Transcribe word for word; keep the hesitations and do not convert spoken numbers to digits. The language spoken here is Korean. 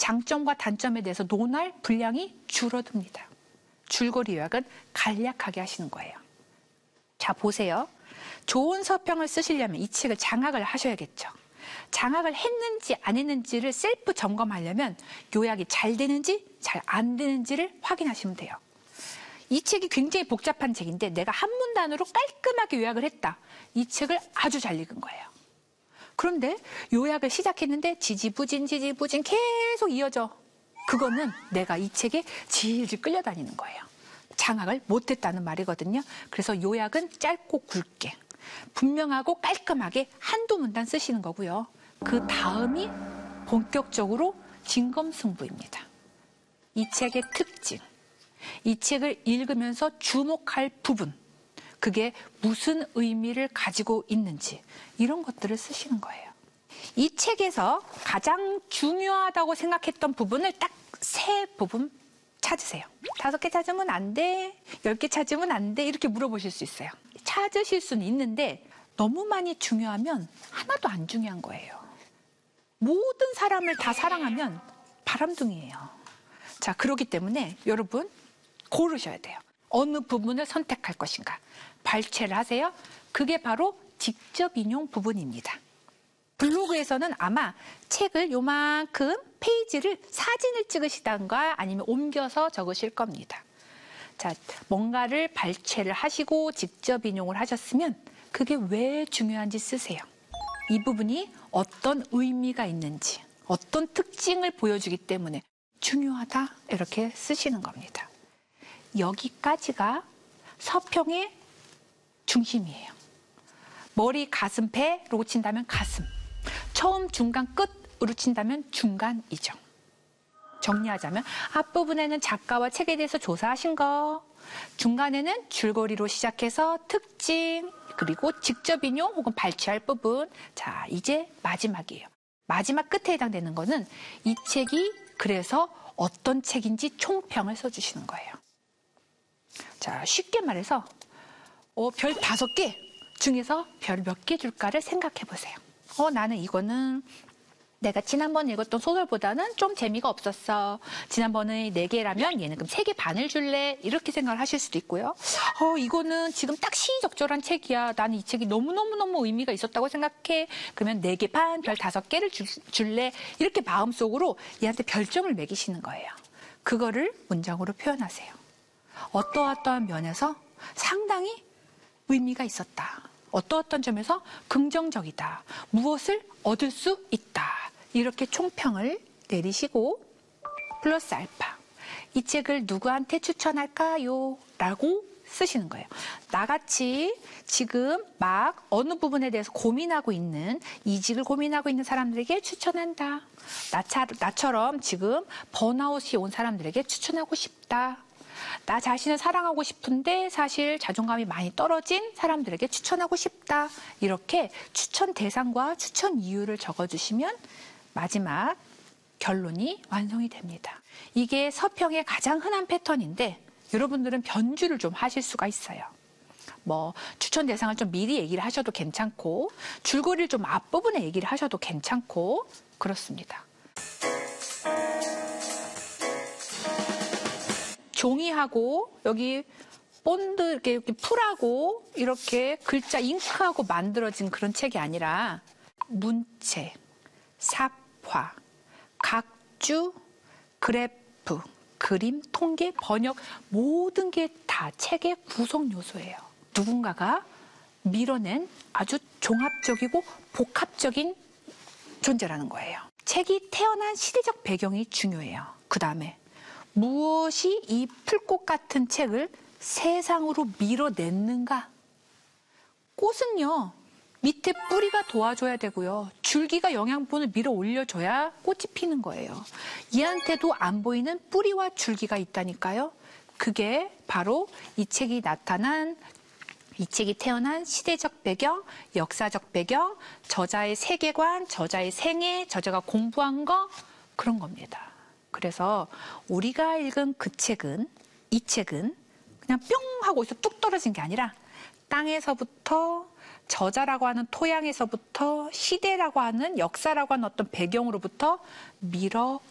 장점과 단점에 대해서 논할 분량이 줄어듭니다. 줄거리 요약은 간략하게 하시는 거예요. 자, 보세요. 좋은 서평을 쓰시려면 이 책을 장악을 하셔야겠죠. 장악을 했는지 안 했는지를 셀프 점검하려면 요약이 잘 되는지 잘 안 되는지를 확인하시면 돼요. 이 책이 굉장히 복잡한 책인데 내가 한 문단으로 깔끔하게 요약을 했다. 이 책을 아주 잘 읽은 거예요. 그런데 요약을 시작했는데 지지부진 지지부진 계속 이어져. 그거는 내가 이 책에 질질 끌려다니는 거예요. 장악을 못했다는 말이거든요. 그래서 요약은 짧고 굵게, 분명하고 깔끔하게 한두 문단 쓰시는 거고요. 그 다음이 본격적으로 진검승부입니다. 이 책의 특징, 이 책을 읽으면서 주목할 부분, 그게 무슨 의미를 가지고 있는지 이런 것들을 쓰시는 거예요. 이 책에서 가장 중요하다고 생각했던 부분을 딱 세 부분 찾으세요. 다섯 개 찾으면 안 돼, 열 개 찾으면 안 돼 이렇게 물어보실 수 있어요. 찾으실 수는 있는데 너무 많이 중요하면 하나도 안 중요한 거예요. 모든 사람을 다 사랑하면 바람둥이에요. 자, 그렇기 때문에 여러분 고르셔야 돼요. 어느 부분을 선택할 것인가. 발췌를 하세요. 그게 바로 직접 인용 부분입니다. 블로그에서는 아마 책을 요만큼 페이지를 사진을 찍으시던가 아니면 옮겨서 적으실 겁니다. 자, 뭔가를 발췌를 하시고 직접 인용을 하셨으면 그게 왜 중요한지 쓰세요. 이 부분이 어떤 의미가 있는지, 어떤 특징을 보여주기 때문에 중요하다 이렇게 쓰시는 겁니다. 여기까지가 서평의 중심이에요. 머리, 가슴, 배로 친다면 가슴, 처음, 중간, 끝으로 친다면 중간이죠. 정리하자면 앞부분에는 작가와 책에 대해서 조사하신 거, 중간에는 줄거리로 시작해서 특징, 그리고 직접 인용 혹은 발췌할 부분. 자, 이제 마지막이에요. 마지막 끝에 해당되는 거는 이 책이 그래서 어떤 책인지 총평을 써주시는 거예요. 자, 쉽게 말해서 어, 별 다섯 개 중에서 별 몇 개 줄까를 생각해 보세요. 어, 나는 이거는 내가 지난번 읽었던 소설보다는 좀 재미가 없었어. 지난번에 네 개라면 얘는 그럼 세 개 반을 줄래? 이렇게 생각을 하실 수도 있고요. 어, 이거는 지금 딱 시의적절한 책이야. 나는 이 책이 너무너무너무 의미가 있었다고 생각해. 그러면 네 개 반, 별 다섯 개를 줄, 줄래? 이렇게 마음속으로 얘한테 별점을 매기시는 거예요. 그거를 문장으로 표현하세요. 어떠어떠한 면에서 상당히 의미가 있었다. 어떠어떤 점에서 긍정적이다. 무엇을 얻을 수 있다. 이렇게 총평을 내리시고 플러스 알파. 이 책을 누구한테 추천할까요? 라고 쓰시는 거예요. 나같이 지금 막 어느 부분에 대해서 고민하고 있는, 이직을 고민하고 있는 사람들에게 추천한다. 나차, 나처럼 지금 번아웃이 온 사람들에게 추천하고 싶다. 나 자신을 사랑하고 싶은데 사실 자존감이 많이 떨어진 사람들에게 추천하고 싶다. 이렇게 추천 대상과 추천 이유를 적어주시면 마지막 결론이 완성이 됩니다. 이게 서평의 가장 흔한 패턴인데 여러분들은 변주를 좀 하실 수가 있어요. 뭐 추천 대상을 좀 미리 얘기를 하셔도 괜찮고 줄거리를 좀 앞부분에 얘기를 하셔도 괜찮고 그렇습니다. 종이하고 여기 본드 이렇게, 이렇게 풀하고 이렇게 글자 잉크하고 만들어진 그런 책이 아니라 문체, 삽화, 각주, 그래프, 그림, 통계, 번역 모든 게 다 책의 구성 요소예요. 누군가가 밀어낸 아주 종합적이고 복합적인 존재라는 거예요. 책이 태어난 시대적 배경이 중요해요. 그 다음에 무엇이 이 풀꽃 같은 책을 세상으로 밀어냈는가? 꽃은요, 밑에 뿌리가 도와줘야 되고요. 줄기가 영양분을 밀어 올려줘야 꽃이 피는 거예요. 얘한테도 안 보이는 뿌리와 줄기가 있다니까요. 그게 바로 이 책이 나타난, 이 책이 태어난 시대적 배경, 역사적 배경, 저자의 세계관, 저자의 생애, 저자가 공부한 거, 그런 겁니다. 그래서 우리가 읽은 그 책은, 이 책은 그냥 뿅 하고 어디서 뚝 떨어진 게 아니라 땅에서부터 저자라고 하는 토양에서부터 시대라고 하는 역사라고 하는 어떤 배경으로부터 밀어